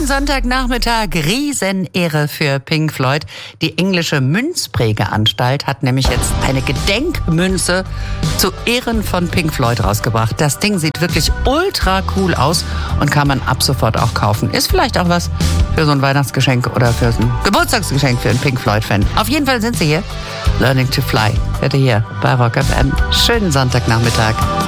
Schönen Sonntagnachmittag, Riesenehre für Pink Floyd. Die englische Münzprägeanstalt hat nämlich jetzt eine Gedenkmünze zu Ehren von Pink Floyd rausgebracht. Das Ding sieht wirklich ultra cool aus und kann man ab sofort auch kaufen. Ist vielleicht auch was für so ein Weihnachtsgeschenk oder für so ein Geburtstagsgeschenk für einen Pink Floyd-Fan. Auf jeden Fall sind sie hier. Learning to Fly. Hört ihr hier bei Rock FM. Schönen Sonntagnachmittag.